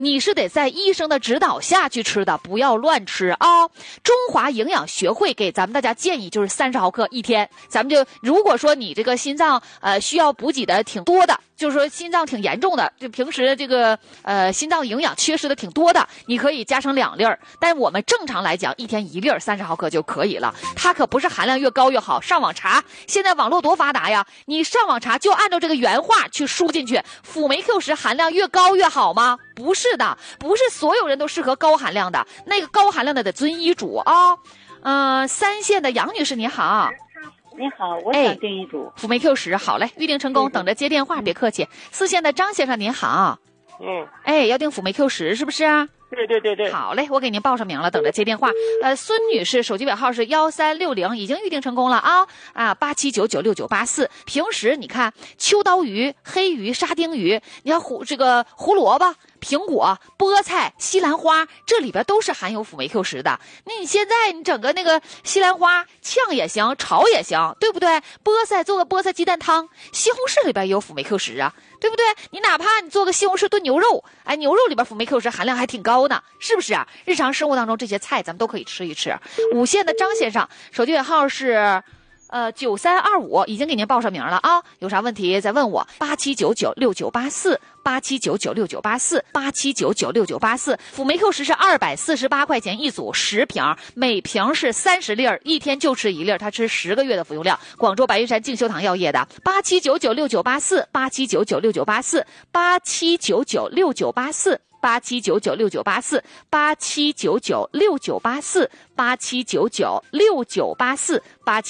你是得在医生的指导下去吃的，不要乱吃啊。中华营养学会给咱们大家建议就是30毫克一天。咱们就如果说你这个心脏需要补给的挺多的，就是说心脏挺严重的，就平时这个心脏营养缺失的挺多的，你可以加成2粒儿。但我们正常来讲，一天1粒儿30毫克就可以了。它可不是含量越高越好。上网查，现在网络多发达呀！你上网查就按照这个原话去输进去，辅酶 Q 十含量越高越好吗？不是的，不是所有人都适合高含量的，那个高含量的得遵医嘱啊。3线的杨女士你好。 你好，我想订一组辅酶 Q 十，好嘞，预定成功，等着接电话，别客气。4线的张先生您好。要订辅酶 Q 十是不是啊？ 对。 好嘞，我给您报上名了，等着接电话。孙女士手机尾号是1360，已经预定成功了啊！87996984。平时你看秋刀鱼、黑鱼、沙丁鱼，你看这个胡萝卜、苹果、菠菜、西兰花，这里边都是含有辅酶 Q 十的。那你现在你整个那个西兰花炝也行，炒也行，对不对？菠菜做个菠菜鸡蛋汤，西红柿里边也有辅酶 Q 十啊，对不对？你哪怕你做个西红柿炖牛肉，牛肉里边辅酶 Q 十含量还挺高呢，是不是啊？日常生活当中这些菜咱们都可以吃一吃。5线的张先生手机尾号是9325，已经给您报上名了啊，有啥问题再问我。87996984 87996984 87996984。辅酶 Q 十是248块钱一组10瓶，每瓶是30粒儿，一天就吃1粒儿，他吃10个月的服用量。广州白云山静修堂药业的。87996984 87996984 87996984 87996984 87996984 87996984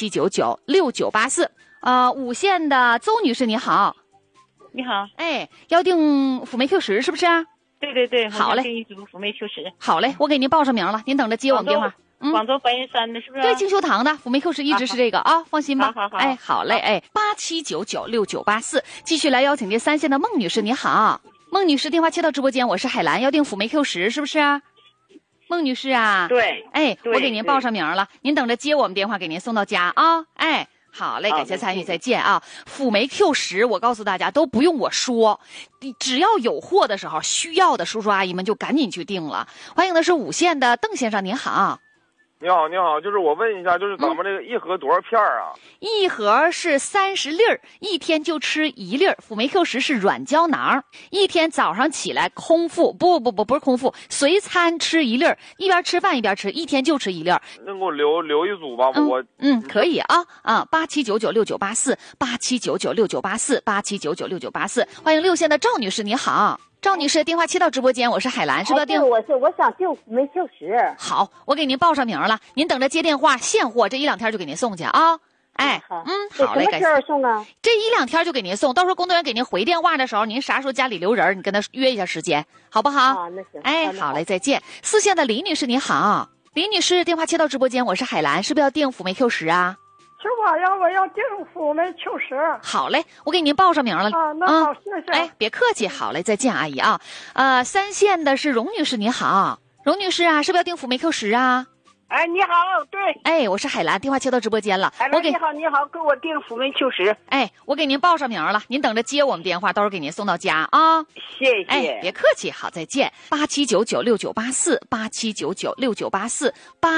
87996984。5线的邹女士你好。 你好， 要订辅酶 Q 十是不是啊？ 对， 好嘞， 订一组辅酶 Q 十。 好嘞，我给您报上名了，您等着接我们电话。 广州白云山的是不是？ 对，静修堂的辅酶 Q 十一直是这个啊，放心吧。 好， 好嘞，87996984。继续来邀请您3线的孟女士你好。孟女士电话接到直播间，我是海兰，要订辅酶 Q 十是不是啊？孟女士啊， 对， 我给您报上名了，您等着接我们电话，给您送到家啊。好嘞，感谢参与，再见啊！辅酶 Q 十，我告诉大家都不用我说，你只要有货的时候，需要的叔叔阿姨们就赶紧去订了。欢迎的是5线的邓先生，您好。 你好，就是我问一下，就是咱们这个一盒多少片啊？ 一盒是30粒儿，一天就吃1粒儿。辅酶 Q 十是软胶囊，一天早上起来空腹，不是空腹，随餐吃1粒儿，一边吃饭一边吃，一天就吃1粒儿。 能给我留一组吧？ 可以啊87996984 87996984 87996984。欢迎6线的赵女士，你好。赵女士，电话接到直播间，我是海兰，是不是要订？ 我想订辅酶 Q 十。 好，我给您报上名了，您等着接电话，现货这1-2天就给您送去啊。好嘞，感谢。 送啊？ 这1-2天就给您送，到时候工作人员给您回电话的时候，您啥时候家里留人，你跟他约一下时间，好不好？ 那行。 好嘞，再见。4线的李女士，你好。李女士，电话接到直播间，我是海兰，是不是要订辅酶 Q 十啊？ 是我要订辅酶 Q 十。 好嘞，我给您报上名了。 那好，谢谢。 别客气，好嘞，再见，阿姨啊。3线的是荣女士，你好，荣女士啊，是不是要订辅酶 Q 十啊？ 你好，对。 我是海兰，电话接到直播间了。 海兰，你好，给我订辅酶 Q 十。 我给您报上名了，您等着接我们电话，到时候给您送到家啊。 谢谢。 别客气，好，再见。87996984 87996984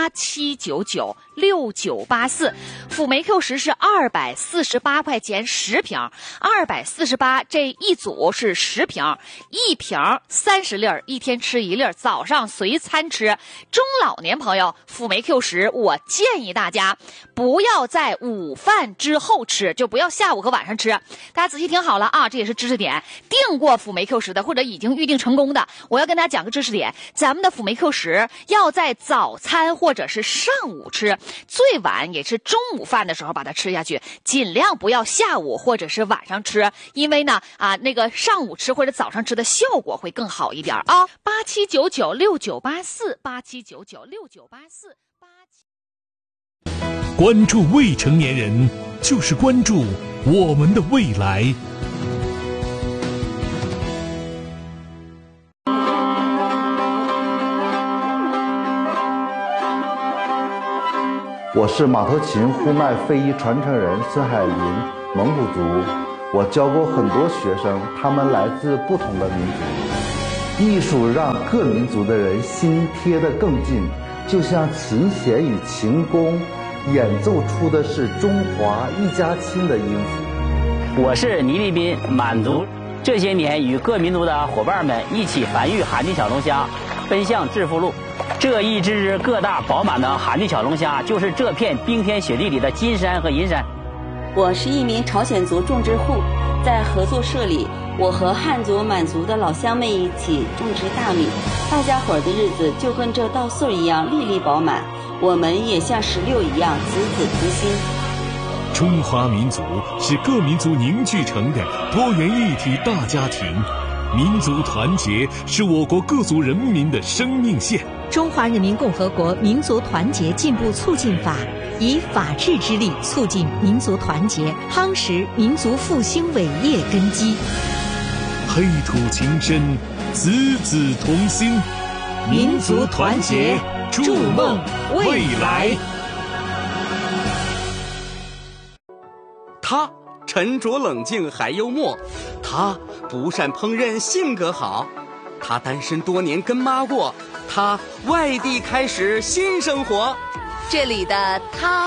87996984。辅酶 Q 十是248块钱10瓶，248这一组是10瓶，一瓶30粒儿，一天吃1粒儿，早上随餐吃。中老年朋友辅酶 Q 十，我建议大家不要在午饭之后吃，就不要下午和晚上吃。大家仔细听好了啊，这也是知识点。订过辅酶 Q 十的或者已经预定成功的，我要跟大家讲个知识点，咱们的辅酶 Q 十要在早餐或者是上午吃，最晚也是中午饭的时候把它吃下去，尽量不要下午或者是晚上吃，因为呢那个上午吃或者早上吃的效果会更好一点啊。87996984 87996984。 关注未成年人，就是关注我们的未来。 我是马头琴呼麦非遗传承人孙海林，蒙古族。我教过很多学生，他们来自不同的民族。 艺术让各民族的人心贴得更近，就像琴弦与琴弓演奏出的是中华一家亲的音符。 我是倪立斌，满族这些年与各民族的伙伴们一起繁育海地小龙虾，奔向致富路。这一只只个大饱满的海地小龙虾，就是这片冰天雪地里的金山和银山。 我是一名朝鲜族种植户，在合作社里，我和汉族、满族的老乡们一起种植大米，大家伙的日子就跟这稻穗一样粒粒饱满，我们也像石榴一样子子同心。 中华民族是各民族凝聚成的多元一体大家庭，民族团结是我国各族人民的生命线。 中华人民共和国民族团结进步促进法以法治之力促进民族团结，夯实民族复兴伟业根基。 黑土情深，子子同心， 民族团结，筑梦未来。 他沉着冷静还幽默，他不善烹饪性格好，他单身多年跟妈过，他外地开始新生活。 这里的他，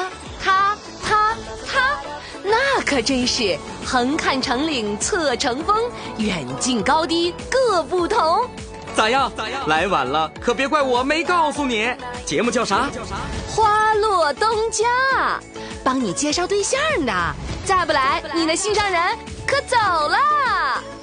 那可真是横看成岭侧成峰，远近高低各不同。 咋样？来晚了可别怪我没告诉你。节目叫啥？ 花落东家，帮你介绍对象呢。再不来，你的心上人可走了。